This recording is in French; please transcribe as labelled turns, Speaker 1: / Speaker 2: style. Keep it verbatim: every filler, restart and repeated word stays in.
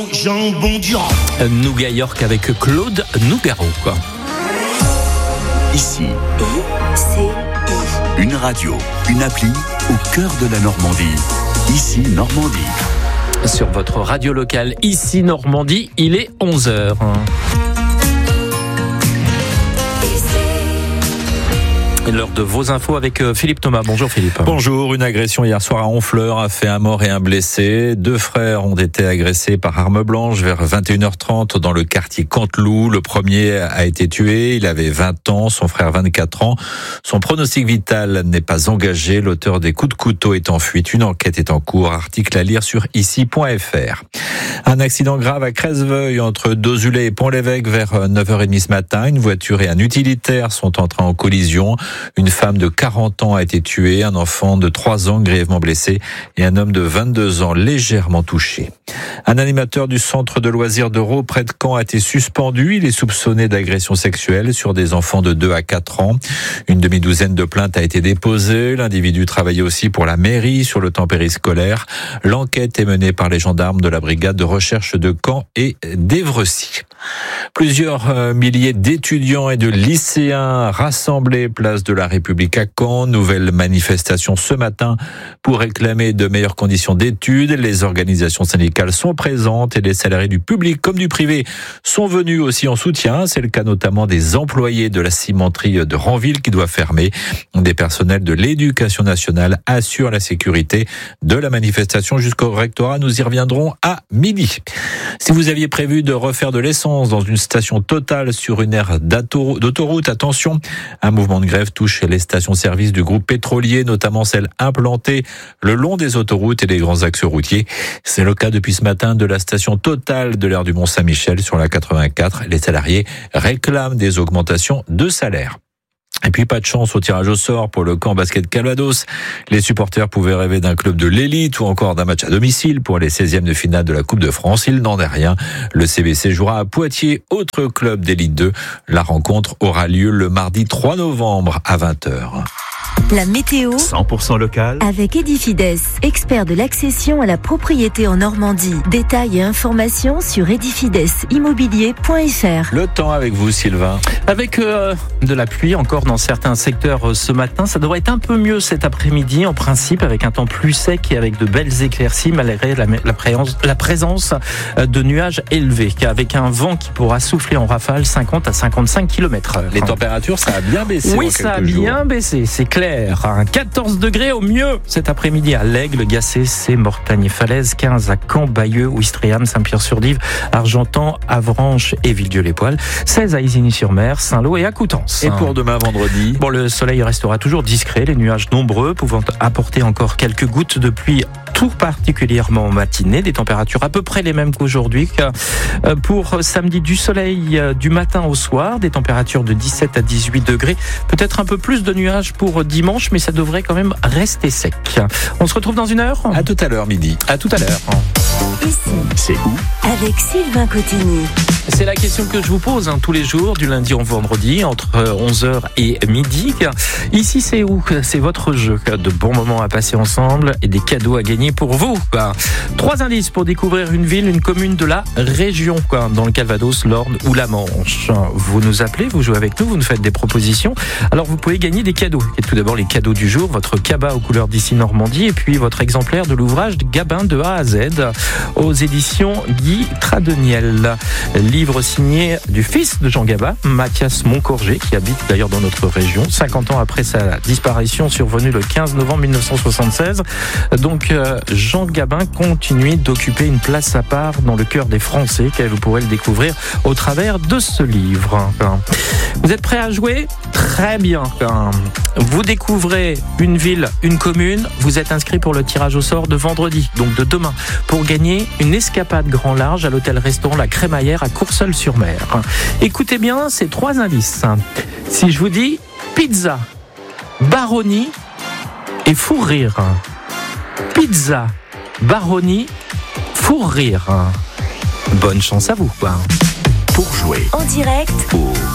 Speaker 1: Jambon Dior.
Speaker 2: Nougat York avec Claude Nougaro, quoi.
Speaker 3: Ici,
Speaker 4: I C I.
Speaker 3: une radio, une appli au cœur de la Normandie. Ici, Normandie.
Speaker 2: Sur votre radio locale, ici Normandie, il est onze heures. L'heure de vos infos avec Philippe Thomas. Bonjour Philippe.
Speaker 5: Bonjour. Une agression hier soir à Honfleur a fait un mort et un blessé. Deux frères ont été agressés par arme blanche vers vingt et une heures trente dans le quartier Canteloup. Le premier a été tué. Il avait vingt ans, son frère vingt-quatre ans. Son pronostic vital n'est pas engagé. L'auteur des coups de couteau est en fuite. Une enquête est en cours. Article à lire sur ici point f r. Un accident grave à Cresseveuil entre Dozulay et Pont-l'Évêque vers neuf heures trente ce matin. Une voiture et un utilitaire sont entrés en collision. Une femme de quarante ans a été tuée, un enfant de trois ans grièvement blessé et un homme de vingt-deux ans légèrement touché. Un animateur du centre de loisirs d'Euro près de Caen a été suspendu. Il est soupçonné d'agression sexuelle sur des enfants de deux à quatre ans. Une demi-douzaine de plaintes a été déposée. L'individu travaillait aussi pour la mairie sur le temps périscolaire. L'enquête est menée par les gendarmes de la brigade de recherche de Caen et d'Évrecy. Plusieurs milliers d'étudiants et de lycéens rassemblés place de la République à Caen. Nouvelle manifestation ce matin pour réclamer de meilleures conditions d'études. Les organisations syndicales sont présentes et les salariés du public comme du privé sont venus aussi en soutien. C'est le cas notamment des employés de la cimenterie de Ranville qui doit fermer. Des personnels de l'éducation nationale assurent la sécurité de la manifestation jusqu'au rectorat. Nous y reviendrons à midi. Si vous aviez prévu de refaire de l'essence dans une station Total sur une aire d'autoroute, attention, un mouvement de grève touche les stations-service du groupe pétrolier, notamment celles implantées le long des autoroutes et des grands axes routiers. C'est le cas depuis ce matin de la station Total de l'aire du Mont-Saint-Michel sur la quatre-vingt-quatre. Les salariés réclament des augmentations de salaire. Et puis pas de chance au tirage au sort pour le camp basket Calvados. Les supporters pouvaient rêver d'un club de l'élite ou encore d'un match à domicile pour les seizièmes de finale de la Coupe de France. Il n'en est rien. Le C B C jouera à Poitiers, autre club d'élite deux. La rencontre aura lieu le mardi trois novembre à vingt heures.
Speaker 4: La météo
Speaker 3: cent pour cent local
Speaker 4: avec Edifides, expert de l'accession à la propriété en Normandie. Détails et informations sur edifides immobilier point f r.
Speaker 5: Le temps avec vous, Sylvain.
Speaker 2: Avec euh, de la pluie encore dans certains secteurs ce matin, ça devrait être un peu mieux cet après-midi en principe avec un temps plus sec et avec de belles éclaircies malgré la, la, présence, la présence de nuages élevés avec un vent qui pourra souffler en rafale cinquante à cinquante-cinq kilomètres heure.
Speaker 5: Les températures, ça a bien baissé.
Speaker 2: Oui,
Speaker 5: en
Speaker 2: ça a
Speaker 5: quelques
Speaker 2: bien
Speaker 5: jours.
Speaker 2: baissé, c'est clair. quatorze degrés au mieux cet après-midi à l'Aigle, Gacé, c'est Mortagne et Falaise, quinze à Caen, Bayeux, Ouistreham, Saint-Pierre-sur-Dive, Argentan, Avranches et Villedieu-les-Poêles, seize à Isigny-sur-Mer, Saint-Lô et à Coutances.
Speaker 5: Et pour demain vendredi?
Speaker 2: Bon, le soleil restera toujours discret, les nuages nombreux pouvant apporter encore quelques gouttes de pluie tout particulièrement en matinée, des températures à peu près les mêmes qu'aujourd'hui. Pour samedi, du soleil du matin au soir, des températures de dix-sept à dix-huit degrés, peut-être un peu plus de nuages pour dimanche, mais ça devrait quand même rester sec. On se retrouve dans une heure.
Speaker 5: À tout à l'heure, midi.
Speaker 2: À tout à l'heure.
Speaker 4: Ici,
Speaker 3: c'est où?
Speaker 4: avec Sylvain Cotigny.
Speaker 2: C'est la question que je vous pose hein, tous les jours, du lundi au vendredi, entre onze heures et midi. Ici, c'est où? C'est votre jeu. De bons moments à passer ensemble et des cadeaux à gagner pour vous. Trois indices pour découvrir une ville, une commune de la région, dans le Calvados, l'Orne ou la Manche. Vous nous appelez, vous jouez avec nous, vous nous faites des propositions. Alors, vous pouvez gagner des cadeaux. Et tout d'abord, les cadeaux du jour, votre cabas aux couleurs d'ici Normandie et puis votre exemplaire de l'ouvrage Gabin de A à Z aux éditions Guy Tradeniel. Livre signé du fils de Jean Gabin, Mathias Moncorgé, qui habite d'ailleurs dans notre région, cinquante ans après sa disparition survenue le quinze novembre mille neuf cent soixante-seize. Donc euh, Jean Gabin continue d'occuper une place à part dans le cœur des Français, car vous pourrez le découvrir au travers de ce livre. Vous êtes prêts à jouer? Très bien. Vous découvrez une ville, une commune, vous êtes inscrit pour le tirage au sort de vendredi, donc de demain, pour gagner une escapade grand large à l'hôtel-restaurant La Crémaillère à Courseulles-sur-Mer. Écoutez bien ces trois indices. Si je vous dis pizza, Baroni et fou rire. Pizza, Baroni, fou rire. Bonne chance à vous.
Speaker 3: Pour jouer
Speaker 4: En direct
Speaker 3: au